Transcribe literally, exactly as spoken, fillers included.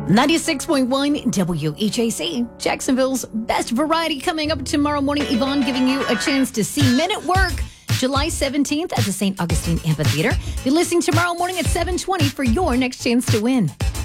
ninety-six point one W H A C, Jacksonville's best variety, coming up tomorrow morning. Yvonne giving you a chance to see Men at Work, July seventeenth at the Saint Augustine Amphitheater. Be listening tomorrow morning at seven twenty for your next chance to win.